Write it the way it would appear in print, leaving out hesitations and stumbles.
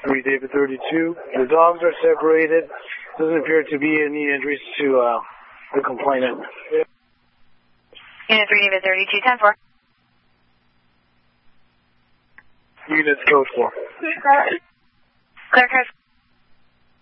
3 David 32. The dogs are separated. Doesn't appear to be any injuries to the complainant. Unit 3 David 32, 10-4. Unit code 4. Clear,